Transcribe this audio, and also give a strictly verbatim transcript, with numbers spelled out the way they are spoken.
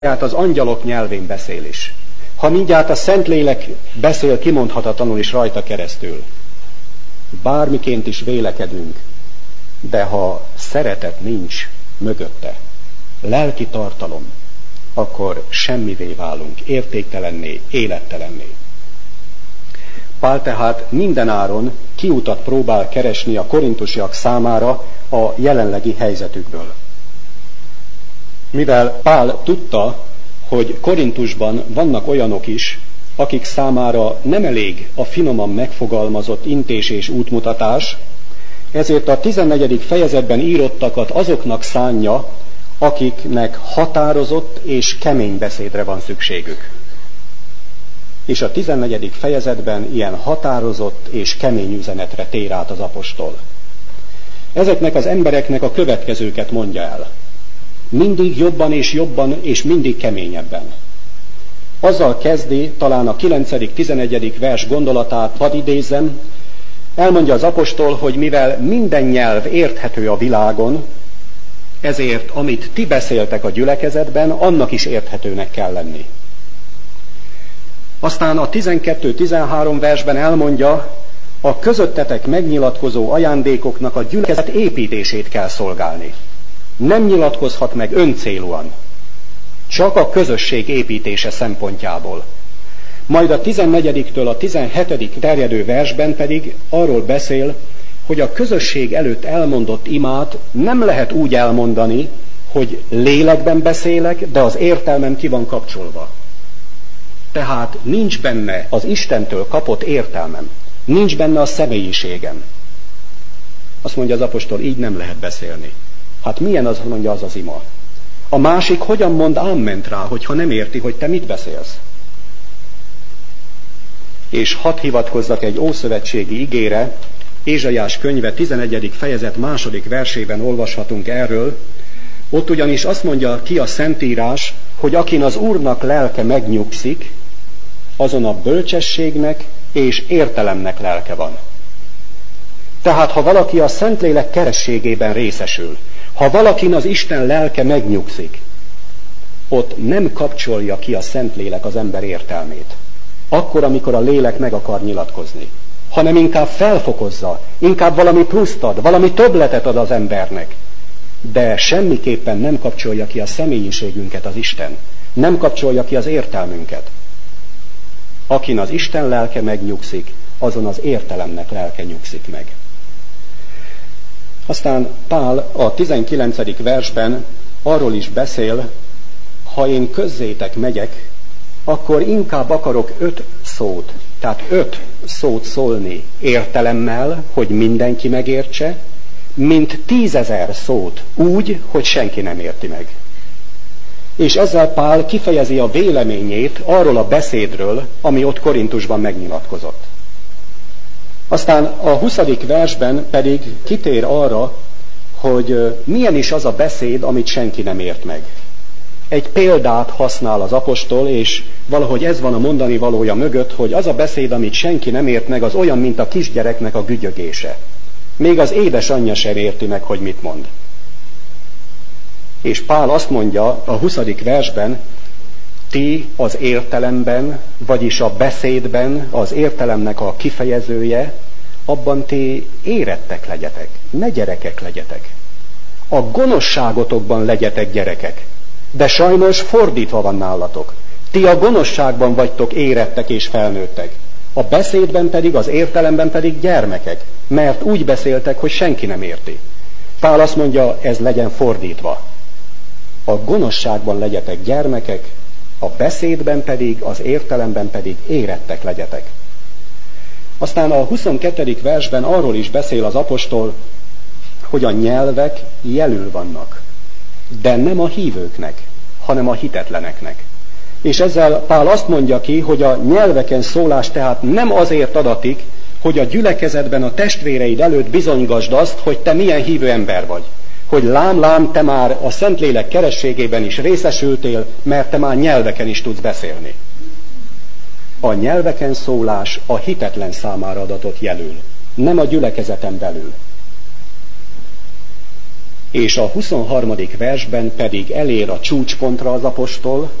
mindjárt az angyalok nyelvén beszél is, ha mindjárt a Szentlélek beszél kimondhatatlanul is rajta keresztül, bármiként is vélekedünk, de ha szeretet nincs mögötte, lelki tartalom, akkor semmivé válunk, értéktelenné, élettelenné. Pál tehát mindenáron kiutat próbál keresni a korintusiak számára a jelenlegi helyzetükből. Mivel Pál tudta, hogy Korintusban vannak olyanok is, akik számára nem elég a finoman megfogalmazott intés és útmutatás, ezért a tizennegyedik fejezetben írottakat azoknak szánja, akiknek határozott és kemény beszédre van szükségük. És a tizennegyedik fejezetben ilyen határozott és kemény üzenetre tér át az apostol. Ezeknek az embereknek a következőket mondja el. Mindig jobban és jobban és mindig keményebben. Azzal kezdi talán a kilencedik tizenegyedik vers gondolatát, hadd idézzem, elmondja az apostol, hogy mivel minden nyelv érthető a világon, ezért amit ti beszéltek a gyülekezetben, annak is érthetőnek kell lenni. Aztán a tizenkettő tizenhárom versben elmondja, a közöttetek megnyilatkozó ajándékoknak a gyülekezet építését kell szolgálni. Nem nyilatkozhat meg öncélúan, csak a közösség építése szempontjából. Majd a tizennegyediktől a tizenhetedik terjedő versben pedig arról beszél, hogy a közösség előtt elmondott imát nem lehet úgy elmondani, hogy lélekben beszélek, de az értelmem ki van kapcsolva. Tehát nincs benne az Istentől kapott értelmem, nincs benne a személyiségem. Azt mondja az apostol, így nem lehet beszélni. Hát milyen az, mondja az az ima? A másik hogyan mond ámment rá, hogyha nem érti, hogy te mit beszélsz? És hadd hivatkozzak egy ószövetségi igére, Ézsaiás könyve tizenegyedik fejezet második versében olvashatunk erről. Ott ugyanis azt mondja ki a Szentírás, hogy akin az Úrnak lelke megnyugszik, azon a bölcsességnek és értelemnek lelke van. Tehát ha valaki a Szentlélek kerességében részesül, ha valakin az Isten lelke megnyugszik, ott nem kapcsolja ki a Szentlélek az ember értelmét. Akkor, amikor a lélek meg akar nyilatkozni. Hanem inkább felfokozza, inkább valami pluszt ad, valami többletet ad az embernek. De semmiképpen nem kapcsolja ki a személyiségünket az Isten. Nem kapcsolja ki az értelmünket. Akin az Isten lelke megnyugszik, azon az értelemnek lelke nyugszik meg. Aztán Pál a tizenkilencedik versben arról is beszél, ha én közzétek megyek, akkor inkább akarok öt szót, tehát öt szót szólni értelemmel, hogy mindenki megértse, mint tízezer szót úgy, hogy senki nem érti meg. És ezzel Pál kifejezi a véleményét arról a beszédről, ami ott Korintusban megnyilatkozott. Aztán a huszadik versben pedig kitér arra, hogy milyen is az a beszéd, amit senki nem ért meg. Egy példát használ az apostol, és valahogy ez van a mondani valója mögött, hogy az a beszéd, amit senki nem ért meg, az olyan, mint a kisgyereknek a gügyögése. Még az édesanyja sem érti meg, hogy mit mond. És Pál azt mondja a huszadik versben, ti az értelemben, vagyis a beszédben, az értelemnek a kifejezője, abban ti érettek legyetek, ne gyerekek legyetek. A gonoszságotokban legyetek gyerekek, de sajnos fordítva van nálatok. Ti a gonoszságban vagytok érettek és felnőttek, a beszédben pedig, az értelemben pedig gyermekek, mert úgy beszéltek, hogy senki nem érti. Pál azt mondja, ez legyen fordítva. A gonoszságban legyetek gyermekek, a beszédben pedig, az értelemben pedig érettek legyetek. Aztán a huszonkettedik versben arról is beszél az apostol, hogy a nyelvek jelül vannak, de nem a hívőknek, hanem a hitetleneknek. És ezzel Pál azt mondja ki, hogy a nyelveken szólás tehát nem azért adatik, hogy a gyülekezetben a testvéreid előtt bizonygasd azt, hogy te milyen hívő ember vagy. Hogy lám, lám, te már a Szentlélek kerességében is részesültél, mert te már nyelveken is tudsz beszélni. A nyelveken szólás a hitetlen számára adatot jelöl, nem a gyülekezeten belül. És a huszonharmadik versben pedig elér a csúcspontra az apostol,